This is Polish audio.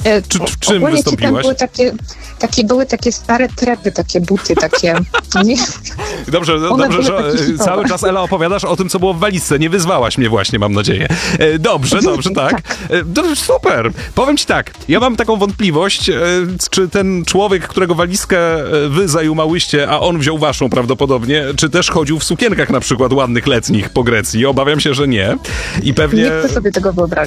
Czym Ogólnie wystąpiłaś? Tam były takie stare trepy, takie buty, takie... Dobrze, były że takie hitowe. cały czas, Ela, opowiadasz o tym, co było w walizce. Nie wyzwałaś mnie właśnie, mam nadzieję. Dobrze, tak. Dobrze, super. Powiem ci tak, ja mam taką wątpliwość, czy ten człowiek, którego walizkę wy zajumałyście, a on wziął waszą prawdopodobnie, czy też chodził w sukienkach na przykład ładnych letnich po Grecji. Obawiam się, że nie. I pewnie... Nie chcę sobie tego wyobrazić.